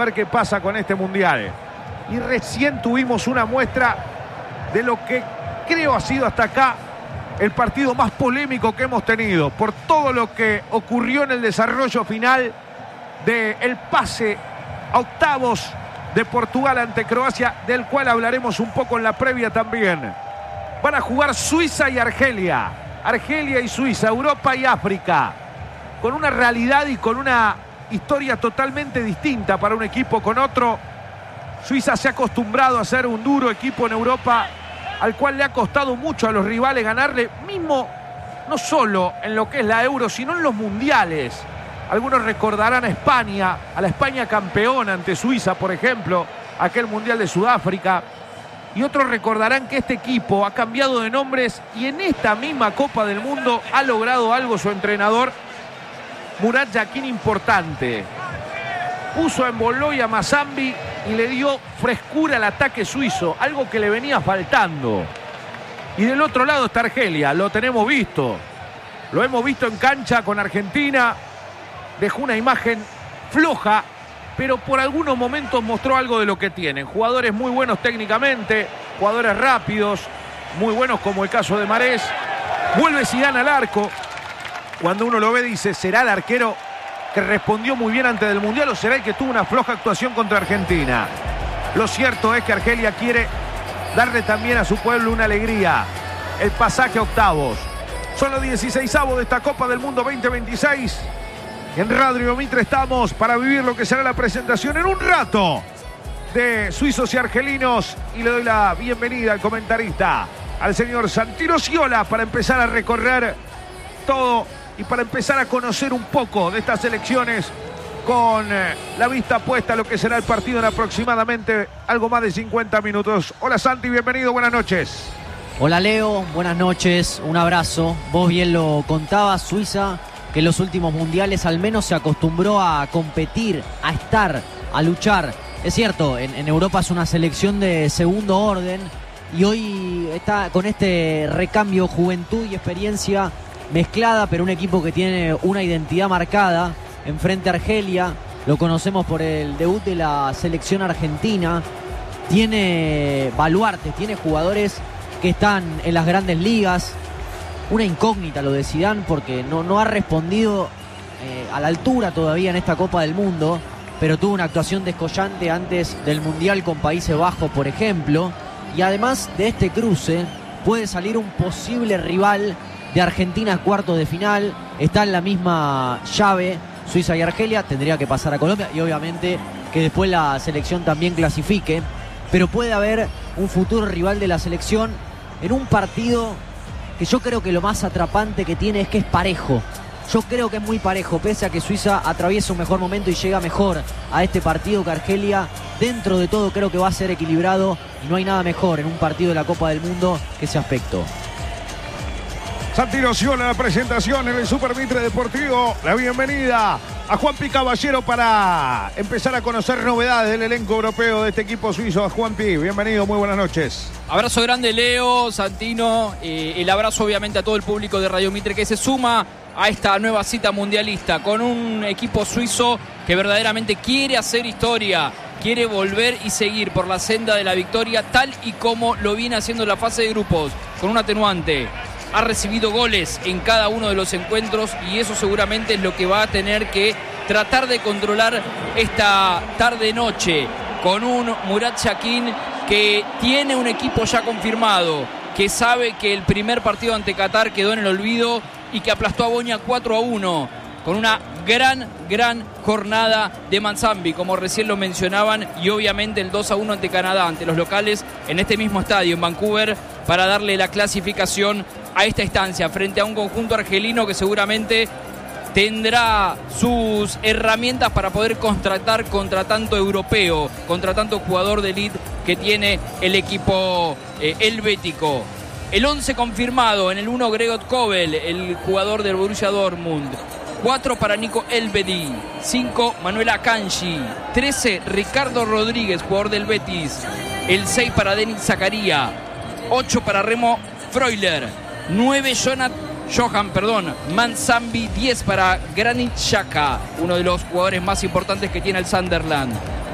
ver qué pasa con este mundial. Y recién tuvimos una muestra de lo que creo ha sido hasta acá el partido más polémico que hemos tenido, por todo lo que ocurrió en el desarrollo final del pase a octavos de Portugal ante Croacia, del cual hablaremos un poco en la previa también. Van a jugar Suiza y Argelia. Argelia y Suiza, Europa y África, con una realidad y con una historia totalmente distinta para un equipo con otro. Suiza se ha acostumbrado a ser un duro equipo en Europa, al cual le ha costado mucho a los rivales ganarle, mismo no solo en lo que es la Euro, sino en los mundiales. Algunos recordarán a España, a la España campeona ante Suiza, por ejemplo, aquel mundial de Sudáfrica. Y otros recordarán que este equipo ha cambiado de nombres y en esta misma Copa del Mundo ha logrado algo su entrenador, Murat Yakin, importante. Puso en Embolo a Mazambi y le dio frescura al ataque suizo, algo que le venía faltando. Y del otro lado está Argelia, lo tenemos visto. Lo hemos visto en cancha con Argentina. Dejó una imagen floja, pero por algunos momentos mostró algo de lo que tienen. Jugadores muy buenos técnicamente, jugadores rápidos, muy buenos como el caso de Marés. Vuelve Zidane al arco. Cuando uno lo ve dice, ¿será el arquero que respondió muy bien antes del Mundial o será el que tuvo una floja actuación contra Argentina? Lo cierto es que Argelia quiere darle también a su pueblo una alegría, el pasaje a octavos. Son los 16avos de esta Copa del Mundo 2026. En Radio Mitre estamos para vivir lo que será la presentación en un rato de suizos y argelinos. Y le doy la bienvenida al comentarista, al señor Santino Sciola, para empezar a recorrer todo y para empezar a conocer un poco de estas elecciones con la vista puesta a lo que será el partido en aproximadamente algo más de 50 minutos. Hola Santi, bienvenido, buenas noches. Hola Leo, buenas noches, un abrazo. Vos bien lo contabas, Suiza, que en los últimos mundiales al menos se acostumbró a competir, a estar, a luchar. Es cierto, en Europa es una selección de segundo orden y hoy está con este recambio, juventud y experiencia mezclada, pero un equipo que tiene una identidad marcada. Enfrente a Argelia, lo conocemos por el debut de la selección argentina. Tiene baluartes, tiene jugadores que están en las grandes ligas. Una incógnita lo de Zidane porque no ha respondido a la altura todavía en esta Copa del Mundo, pero tuvo una actuación descollante antes del Mundial con Países Bajos, por ejemplo. Y además de este cruce puede salir un posible rival de Argentina a cuartos de final. Está en la misma llave Suiza y Argelia, tendría que pasar a Colombia y obviamente que después la selección también clasifique, pero puede haber un futuro rival de la selección en un partido que yo creo que lo más atrapante que tiene es que es parejo. Yo creo que es muy parejo, pese a que Suiza atraviesa un mejor momento y llega mejor a este partido que Argelia. Dentro de todo creo que va a ser equilibrado y no hay nada mejor en un partido de la Copa del Mundo que ese aspecto. Santino Sciola, la presentación en el Super Mitre Deportivo. La bienvenida a Juanpi Caballero para empezar a conocer novedades del elenco europeo de este equipo suizo. Juanpi, bienvenido, muy buenas noches. Abrazo grande, Leo, Santino. El abrazo obviamente a todo el público de Radio Mitre que se suma a esta nueva cita mundialista con un equipo suizo que verdaderamente quiere hacer historia, quiere volver y seguir por la senda de la victoria tal y como lo viene haciendo en la fase de grupos, con un atenuante. Ha recibido goles en cada uno de los encuentros y eso seguramente es lo que va a tener que tratar de controlar esta tarde-noche con un Murat Yakin que tiene un equipo ya confirmado, que sabe que el primer partido ante Qatar quedó en el olvido y que aplastó a Boña 4-1 con una gran jornada de Mazambi, como recién lo mencionaban, y obviamente el 2-1 ante Canadá, ante los locales en este mismo estadio en Vancouver, para darle la clasificación a esta instancia frente a un conjunto argelino que seguramente tendrá sus herramientas para poder contratar contra tanto europeo, contra tanto jugador de elite que tiene el equipo helvético. El 11 confirmado: en el 1 Gregor Kobel, el jugador del Borussia Dortmund; 4 para Nico Elvedi; 5 Manuel Akanji; 13 Ricardo Rodríguez, jugador del Betis; el 6 para Denis Zakaria; 8 para Remo Freuler; 9 Johan Mazambi; 10 para Granit Xhaka, uno de los jugadores más importantes que tiene el Sunderland;